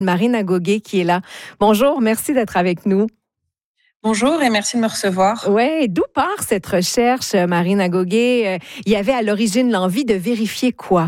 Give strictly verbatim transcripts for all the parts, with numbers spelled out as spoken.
Marine Agogué qui est là. Bonjour, merci d'être avec nous. Bonjour et merci de me recevoir. Oui, d'où part cette recherche, Marine Agogué? Il y avait à l'origine l'envie de vérifier quoi?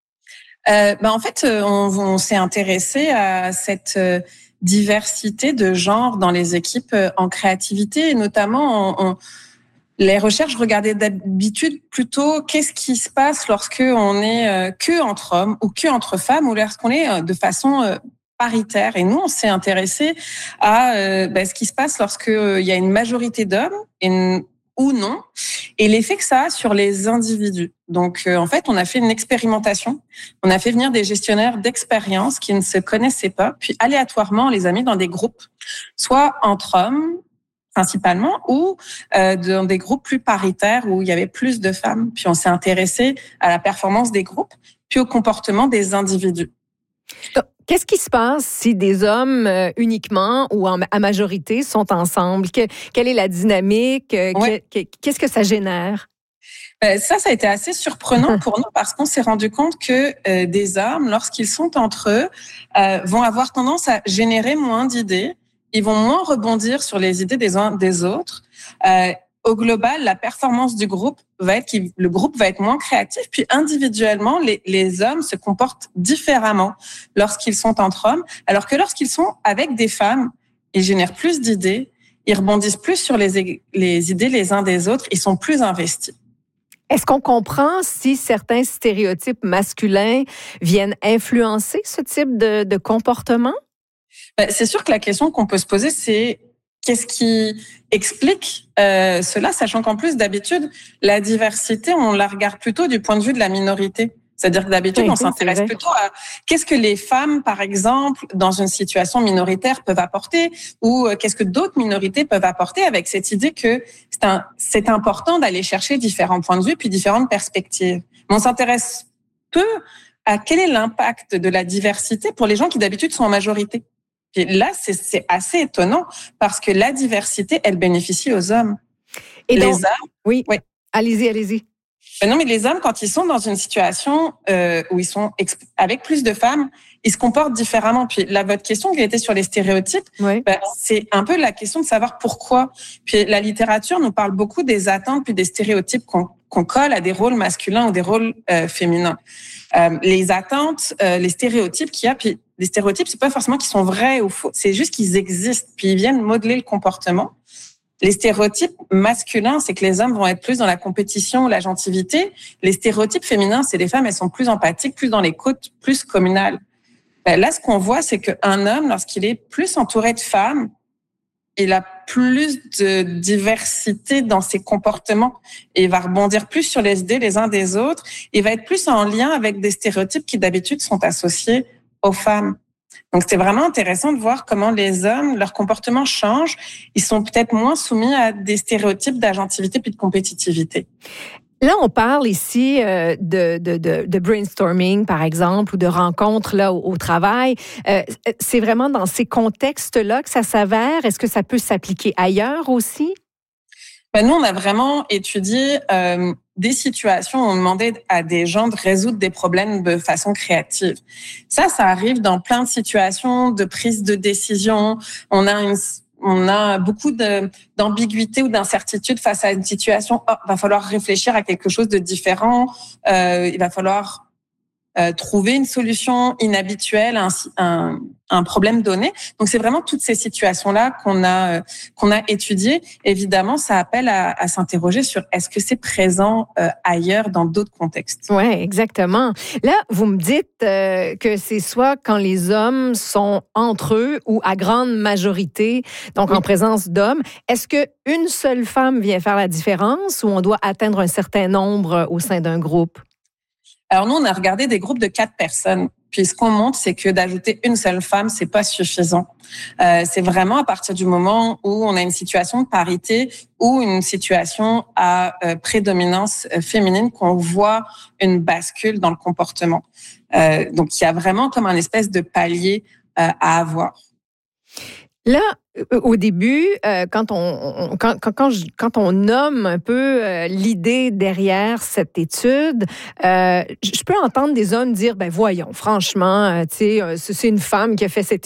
Euh, ben en fait, on, on s'est intéressé à cette euh, diversité de genres dans les équipes euh, en créativité, et notamment on, on, les recherches regardaient d'habitude plutôt qu'est-ce qui se passe lorsque on est euh, que entre hommes ou que entre femmes, ou lorsqu'on est euh, de façon euh, paritaire. Et nous, on s'est intéressé à euh, ben, ce qui se passe lorsque euh, il y a une majorité d'hommes et une, ou non, et l'effet que ça a sur les individus. Donc, euh, en fait, on a fait une expérimentation. On a fait venir des gestionnaires d'expérience qui ne se connaissaient pas, puis aléatoirement, on les a mis dans des groupes, soit entre hommes principalement, ou euh, dans des groupes plus paritaires où il y avait plus de femmes. Puis on s'est intéressé à la performance des groupes, puis au comportement des individus. Qu'est-ce qui se passe si des hommes euh, uniquement ou en, à majorité sont ensemble? Que, quelle est la dynamique? Ouais. Que, que, qu'est-ce que ça génère? Ben, ça, ça a été assez surprenant pour nous parce qu'on s'est rendu compte que euh, des hommes, lorsqu'ils sont entre eux, euh, vont avoir tendance à générer moins d'idées. Ils vont moins rebondir sur les idées des uns des autres. Euh, Au global, la performance du groupe va être que le groupe va être moins créatif. Puis individuellement, les, les hommes se comportent différemment lorsqu'ils sont entre hommes, alors que lorsqu'ils sont avec des femmes, ils génèrent plus d'idées, ils rebondissent plus sur les, les idées les uns des autres, ils sont plus investis. Est-ce qu'on comprend si certains stéréotypes masculins viennent influencer ce type de, de comportement? Ben, c'est sûr que la question qu'on peut se poser, c'est qu'est-ce qui explique euh, cela, sachant qu'en plus, d'habitude, la diversité, on la regarde plutôt du point de vue de la minorité. C'est-à-dire que d'habitude, oui, on s'intéresse plutôt à qu'est-ce que les femmes, par exemple, dans une situation minoritaire peuvent apporter, ou qu'est-ce que d'autres minorités peuvent apporter, avec cette idée que c'est, un, c'est important d'aller chercher différents points de vue puis différentes perspectives. Mais on s'intéresse peu à quel est l'impact de la diversité pour les gens qui d'habitude sont en majorité. Et là, c'est, c'est assez étonnant parce que la diversité, elle bénéficie aux hommes. Et les donc, hommes, oui, oui, allez-y, allez-y. Ben non, mais les hommes, quand ils sont dans une situation euh, où ils sont exp- avec plus de femmes, ils se comportent différemment. Puis là, votre question qui était sur les stéréotypes, oui. ben, c'est un peu la question de savoir pourquoi. Puis la littérature nous parle beaucoup des attentes puis des stéréotypes qu'on, qu'on colle à des rôles masculins ou des rôles euh, féminins. Euh, les attentes, euh, les stéréotypes qu'il y a, puis les stéréotypes, c'est pas forcément qu'ils sont vrais ou faux, c'est juste qu'ils existent, puis ils viennent modeler le comportement. Les stéréotypes masculins, c'est que les hommes vont être plus dans la compétition ou la gentilité. Les stéréotypes féminins, c'est les femmes, elles sont plus empathiques, plus dans l'écoute, plus communales. Ben là, ce qu'on voit, c'est qu'un homme, lorsqu'il est plus entouré de femmes, il a plus de diversité dans ses comportements et il va rebondir plus sur les idées les uns des autres. Il va être plus en lien avec des stéréotypes qui d'habitude sont associés aux femmes. Donc, c'est vraiment intéressant de voir comment les hommes, leur comportement change. Ils sont peut-être moins soumis à des stéréotypes d'agentivité puis de compétitivité. Là, on parle ici euh, de, de, de, de brainstorming, par exemple, ou de rencontres là, au, au travail. Euh, c'est vraiment dans ces contextes-là que ça s'avère? Est-ce que ça peut s'appliquer ailleurs aussi? Ben, nous, on a vraiment étudié euh, des situations où on demandait à des gens de résoudre des problèmes de façon créative. Ça, ça arrive dans plein de situations de prise de décision. On a une... On a beaucoup de, d'ambiguïté ou d'incertitude face à une situation. Oh, il va falloir réfléchir à quelque chose de différent. Euh, il va falloir euh, trouver une solution inhabituelle à un, un, un problème donné. Donc, c'est vraiment toutes ces situations-là qu'on a, euh, qu'on a étudiées. Évidemment, ça appelle à, à s'interroger sur est-ce que c'est présent euh, ailleurs dans d'autres contextes. Oui, exactement. Là, vous me dites euh, que c'est soit quand les hommes sont entre eux ou à grande majorité, donc oui. En présence d'hommes. Est-ce qu'une seule femme vient faire la différence ou on doit atteindre un certain nombre au sein d'un groupe? Alors nous, on a regardé des groupes de quatre personnes. Puis ce qu'on montre, c'est que d'ajouter une seule femme, c'est pas suffisant. Euh, c'est vraiment à partir du moment où on a une situation de parité ou une situation à euh, prédominance féminine qu'on voit une bascule dans le comportement. Euh, donc il y a vraiment comme un espèce de palier euh, à avoir. Là, au début, euh, quand on quand, quand, quand, je, quand on nomme un peu euh, l'idée derrière cette étude, euh, je peux entendre des hommes dire, ben voyons, franchement, euh, tu sais, c'est une femme qui a fait cette